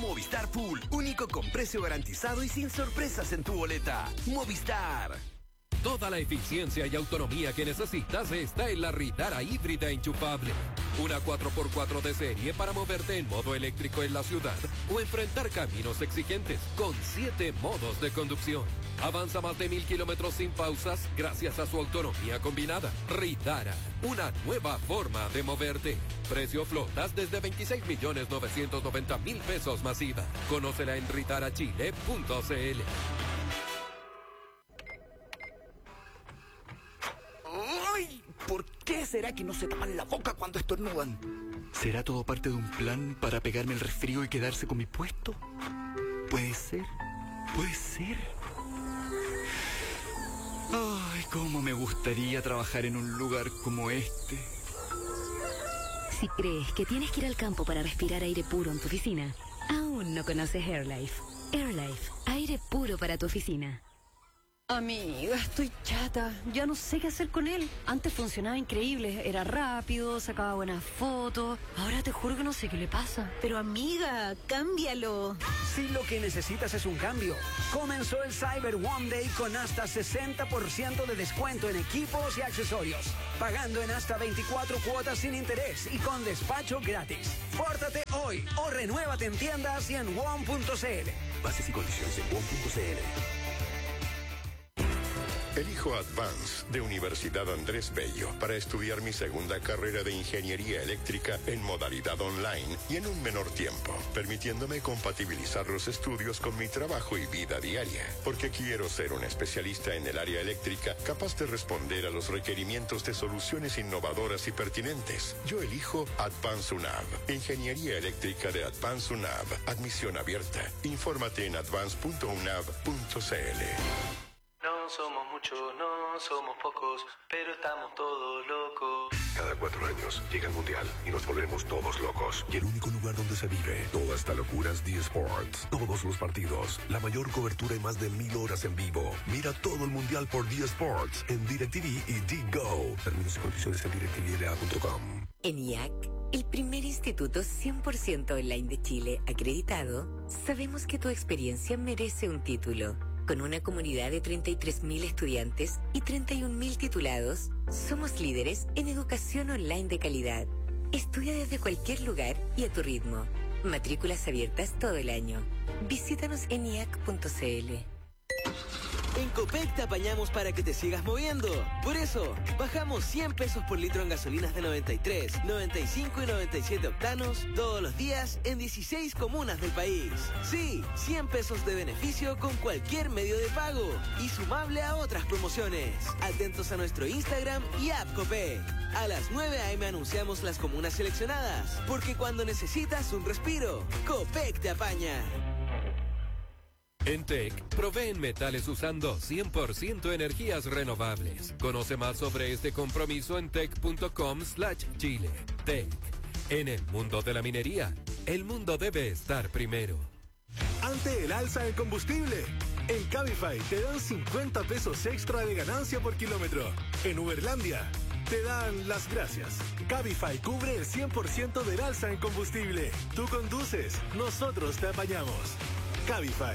Movistar Pool, único con precio garantizado y sin sorpresas en tu boleta. Movistar. Toda la eficiencia y autonomía que necesitas está en la Ritara híbrida enchufable. Una 4x4 de serie para moverte en modo eléctrico en la ciudad o enfrentar caminos exigentes con 7 modos de conducción. Avanza más de 1000 kilómetros sin pausas gracias a su autonomía combinada. Ritara, una nueva forma de moverte. Precio flotas desde 26.990.000 pesos masiva. Conócela en ritarachile.cl. ¡Ay! ¿Por qué será que no se tapan la boca cuando estornudan? ¿Será todo parte de un plan para pegarme el resfrío y quedarse con mi puesto? Puede ser. Puede ser. Ay, cómo me gustaría trabajar en un lugar como este. Si crees que tienes que ir al campo para respirar aire puro en tu oficina, aún no conoces AirLife. AirLife, aire puro para tu oficina. Amiga, estoy chata. Ya no sé qué hacer con él. Antes funcionaba increíble. Era rápido, sacaba buenas fotos. Ahora te juro que no sé qué le pasa. Pero amiga, cámbialo. Si lo que necesitas es un cambio, comenzó el Cyber One Day con hasta 60% de descuento en equipos y accesorios. Pagando en hasta 24 cuotas sin interés y con despacho gratis. Pórtate hoy o renuévate en tiendas y en WOM.cl. Bases y condiciones en WOM.cl. Elijo Advance de Universidad Andrés Bello para estudiar mi segunda carrera de ingeniería eléctrica en modalidad online y en un menor tiempo, permitiéndome compatibilizar los estudios con mi trabajo y vida diaria, porque quiero ser un especialista en el área eléctrica capaz de responder a los requerimientos de soluciones innovadoras y pertinentes. Yo elijo Advance UNAV, Ingeniería Eléctrica de Advance UNAV, admisión abierta. Infórmate en advance.unav.cl. No somos muchos, no somos pocos, pero estamos todos locos. Cada 4 años llega el Mundial y nos volvemos todos locos. Y el único lugar donde se vive toda esta locura es D-Sports. Todos los partidos, la mayor cobertura y más de 1000 horas en vivo. Mira todo el Mundial por D-Sports en DirecTV y D-Go. Términos y condiciones en directvla.com. En IAC, el primer instituto 100% online de Chile acreditado, sabemos que tu experiencia merece un título. Con una comunidad de 33.000 estudiantes y 31.000 titulados, somos líderes en educación online de calidad. Estudia desde cualquier lugar y a tu ritmo. Matrículas abiertas todo el año. Visítanos en IAC.cl. En Copec te apañamos para que te sigas moviendo. Por eso, bajamos 100 pesos por litro en gasolinas de 93, 95 y 97 octanos todos los días en 16 comunas del país. Sí, 100 pesos de beneficio con cualquier medio de pago y sumable a otras promociones. Atentos a nuestro Instagram y app Copec. A las 9 a.m. anunciamos las comunas seleccionadas, porque cuando necesitas un respiro, Copec te apaña. En TEC, proveen metales usando 100% energías renovables. Conoce más sobre este compromiso en tec.com/Chile. TEC. En el mundo de la minería, el mundo debe estar primero. Ante el alza del combustible, en Cabify te dan 50 pesos extra de ganancia por kilómetro. En Uberlandia te dan las gracias. Cabify cubre el 100% del alza en combustible. Tú conduces, nosotros te apañamos. Cabify.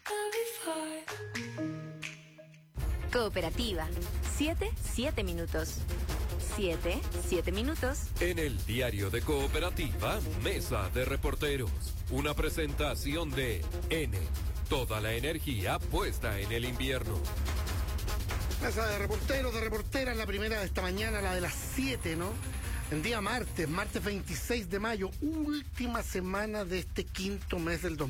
Cooperativa. 7 minutos. 7 minutos. En el diario de Cooperativa, Mesa de Reporteros. Una presentación de N. Toda la energía puesta en el invierno. Mesa de reporteros, de reporteras, la primera de esta mañana, la de las 7, ¿no? En día martes 26 de mayo, última semana de este quinto mes del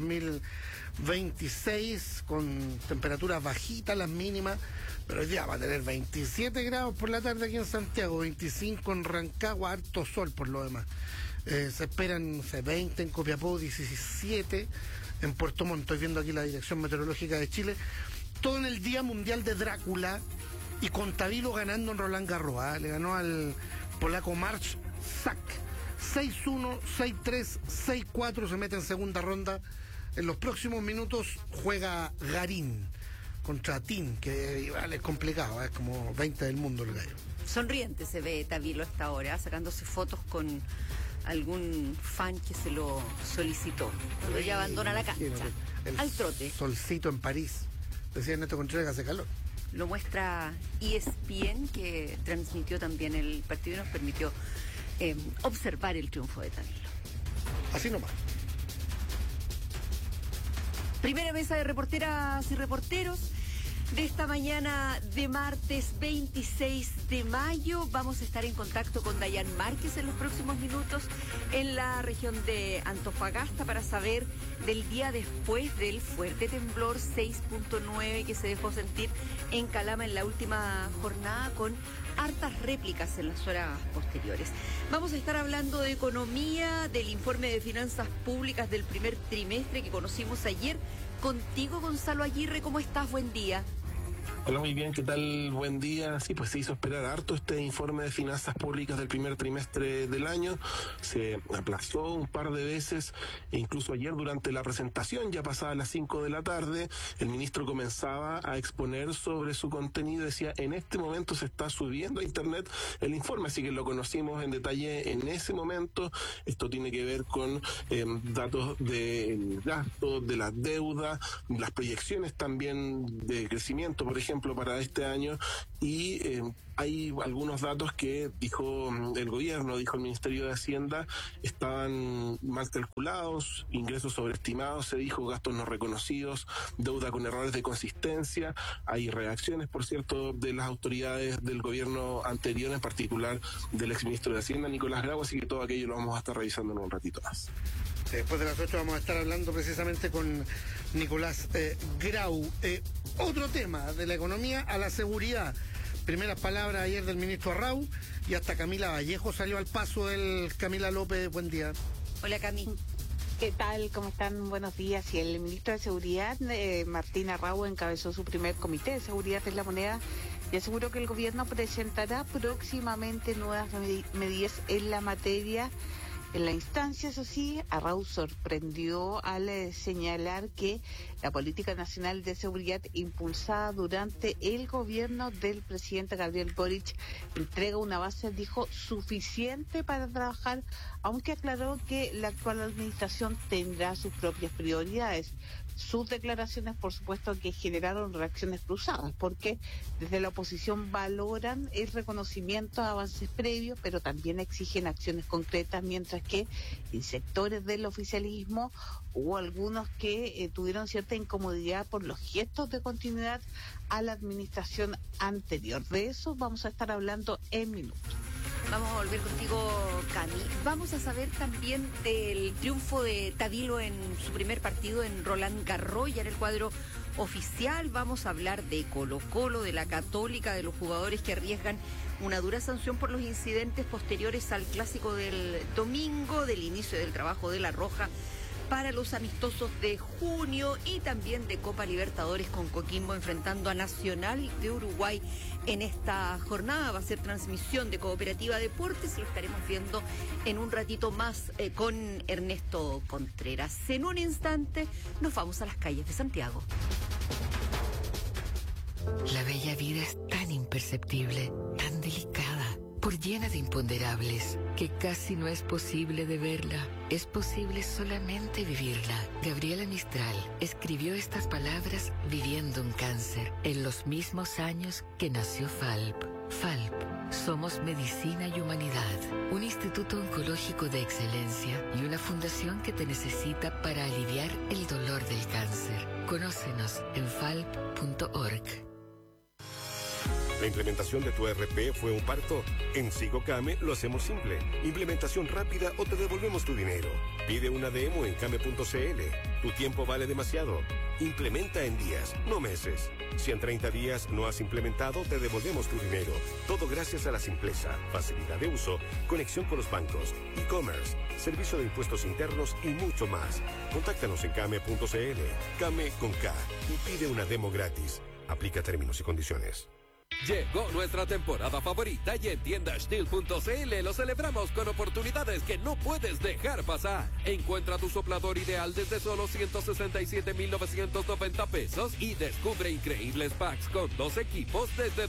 2026, con temperaturas bajitas las mínimas, pero hoy día va a tener 27 grados por la tarde aquí en Santiago, 25 en Rancagua, harto sol por lo demás. Se esperan 20 en Copiapó, 17 en Puerto Montt. Estoy viendo aquí la Dirección Meteorológica de Chile. Todo en el Día Mundial de Drácula y Contavilo ganando en Roland Garros. Le ganó al polaco Marcin Sak 6-1, 6-3, 6-4, se mete en segunda ronda. En los próximos minutos juega Garín contra Tin, que igual es complicado, es como 20 del mundo el gallo. Sonriente se ve Tavilo hasta ahora, sacándose fotos con algún fan que se lo solicitó. Pero ya abandona la cancha. Al trote. Solcito en París. Decía Ernesto Contreras, hace calor. Lo muestra ESPN, que transmitió también el partido y nos permitió observar el triunfo de Danilo. Así nomás. Primera mesa de reporteras y reporteros de esta mañana de martes 26 de mayo. Vamos a estar en contacto con Dayan Márquez en los próximos minutos en la región de Antofagasta para saber del día después del fuerte temblor 6.9 que se dejó sentir en Calama en la última jornada, con hartas réplicas en las horas posteriores. Vamos a estar hablando de economía, del informe de finanzas públicas del primer trimestre que conocimos ayer. Contigo, Gonzalo Aguirre, ¿cómo estás? Buen día. Hola, muy bien, ¿qué tal? Buen día. Sí, pues se hizo esperar harto este informe de finanzas públicas del primer trimestre del año. Se aplazó un par de veces e incluso ayer durante la presentación, ya pasada las 5 de la tarde, el ministro comenzaba a exponer sobre su contenido. Decía, en este momento se está subiendo a internet el informe, así que lo conocimos en detalle en ese momento. Esto tiene que ver con datos del gasto, de la deuda, las proyecciones también de crecimiento, por ejemplo, para este año, y hay algunos datos que dijo el gobierno, dijo el Ministerio de Hacienda, estaban mal calculados, ingresos sobreestimados, se dijo, gastos no reconocidos, deuda con errores de consistencia. Hay reacciones, por cierto, de las autoridades del gobierno anterior, en particular del exministro de Hacienda, Nicolás Grau, así que todo aquello lo vamos a estar revisando en un ratito más. Después de las 8 vamos a estar hablando precisamente con Nicolás Grau. Otro tema de la economía a la seguridad. Primeras palabras ayer del ministro Arrau, y hasta Camila Vallejo salió al paso del Camila López. Buen día. Hola, Cami. ¿Qué tal? ¿Cómo están? Buenos días. Y el ministro de Seguridad, Martín Arrau, encabezó su primer comité de seguridad en la moneda y aseguró que el gobierno presentará próximamente nuevas medidas en la materia. En la instancia, eso sí, Arrau sorprendió al señalar que la política nacional de seguridad impulsada durante el gobierno del presidente Gabriel Boric entrega una base, dijo, suficiente para trabajar, aunque aclaró que la actual administración tendrá sus propias prioridades. Sus declaraciones, por supuesto, que generaron reacciones cruzadas, porque desde la oposición valoran el reconocimiento de avances previos, pero también exigen acciones concretas, mientras que en sectores del oficialismo hubo algunos que tuvieron cierta incomodidad por los gestos de continuidad a la administración anterior. De eso vamos a estar hablando en minutos. Vamos a volver contigo, Cami. Vamos a saber también del triunfo de Tavilo en su primer partido en Roland Garros, ya en el cuadro oficial. Vamos a hablar de Colo-Colo, de la Católica, de los jugadores que arriesgan una dura sanción por los incidentes posteriores al clásico del domingo, del inicio del trabajo de La Roja para los amistosos de junio, y también de Copa Libertadores con Coquimbo enfrentando a Nacional de Uruguay en esta jornada. Va a ser transmisión de Cooperativa Deportes, lo estaremos viendo en un ratito más con Ernesto Contreras. En un instante nos vamos a las calles de Santiago. La bella vida es tan imperceptible, tan delicada, por llena de imponderables, que casi no es posible de verla. Es posible solamente vivirla. Gabriela Mistral escribió estas palabras viviendo un cáncer, en los mismos años que nació FALP. FALP, somos medicina y humanidad, un instituto oncológico de excelencia y una fundación que te necesita para aliviar el dolor del cáncer. Conócenos en falp.org. ¿La implementación de tu ERP fue un parto? En SigoCame lo hacemos simple. Implementación rápida o te devolvemos tu dinero. Pide una demo en came.cl. Tu tiempo vale demasiado. Implementa en días, no meses. Si en 30 días no has implementado, te devolvemos tu dinero. Todo gracias a la simpleza, facilidad de uso, conexión con los bancos, e-commerce, servicio de impuestos internos y mucho más. Contáctanos en came.cl. Came con K y pide una demo gratis. Aplica términos y condiciones. Llegó nuestra temporada favorita y en tiendastil.cl lo celebramos con oportunidades que no puedes dejar pasar. Encuentra tu soplador ideal desde solo 167,990 pesos y descubre increíbles packs con 2 equipos desde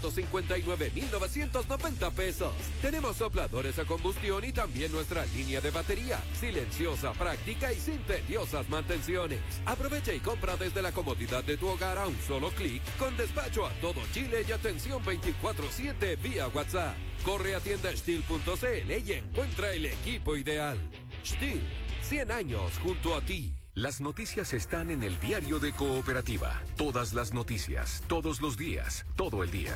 259,990 pesos. Tenemos sopladores a combustión y también nuestra línea de batería, silenciosa, práctica y sin tediosas mantenciones. Aprovecha y compra desde la comodidad de tu hogar a un solo clic, con despacho a todo Chile y atención 24/7 vía WhatsApp. Corre a tiendastil.cl y encuentra el equipo ideal. Stihl, 100 años junto a ti. Las noticias están en el diario de Cooperativa. Todas las noticias, todos los días, todo el día.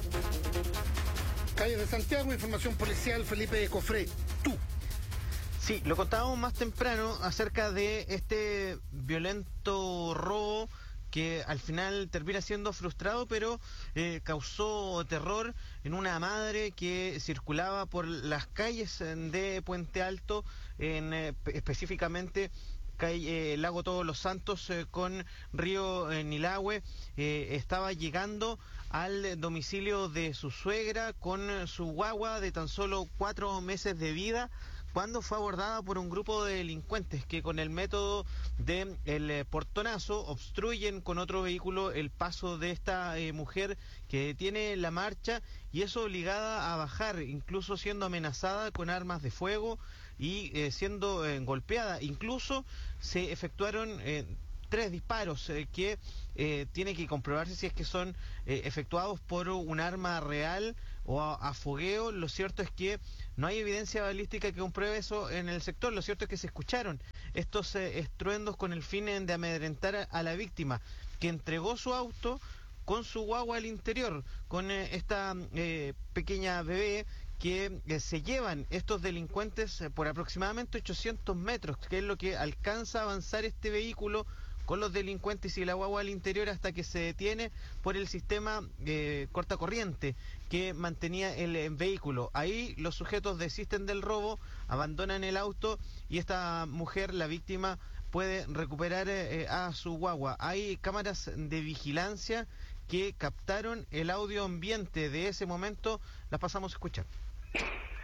Calle de Santiago, información policial, Felipe Cofré. Tú. Sí, lo contábamos más temprano acerca de este violento robo que al final termina siendo frustrado, pero causó terror en una madre que circulaba por las calles de Puente Alto, específicamente calle Lago Todos los Santos con Río Nilahue. Estaba llegando al domicilio de su suegra con su guagua de tan solo 4 meses de vida, cuando fue abordada por un grupo de delincuentes que con el método del portonazo obstruyen con otro vehículo el paso de esta mujer que detiene la marcha y es obligada a bajar, incluso siendo amenazada con armas de fuego y siendo golpeada. Incluso se efectuaron 3 disparos que tiene que comprobarse si es que son efectuados por un arma real o a fogueo. Lo cierto es que no hay evidencia balística que compruebe eso en el sector. Lo cierto es que se escucharon estos estruendos con el fin de amedrentar a la víctima, que entregó su auto con su guagua al interior, con esta pequeña bebé que se llevan estos delincuentes por aproximadamente 800 metros, que es lo que alcanza a avanzar este vehículo con los delincuentes y la guagua al interior hasta que se detiene por el sistema cortacorriente que mantenía el vehículo. Ahí los sujetos desisten del robo, abandonan el auto y esta mujer, la víctima, puede recuperar a su guagua. Hay cámaras de vigilancia que captaron el audio ambiente de ese momento. Las pasamos a escuchar.